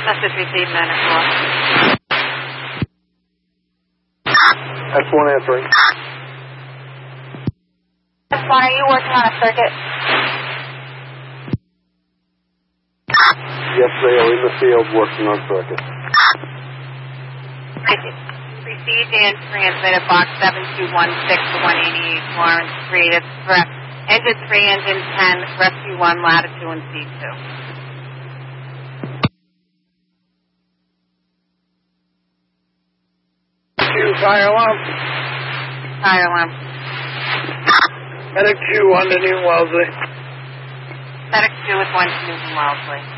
Message received, 904. X1 answering. X1, are you working on a circuit? Yes, they are in the field working on circuit. Received and transmitted box 7216 to 188 Florence Street. It's correct. Engine 3, engine 10, rescue 1, latitude and C2. Fire alarm. Fire alarm. Medic 2 on to New Wellesley. Medic 2 is 1 to Newton Wellesley.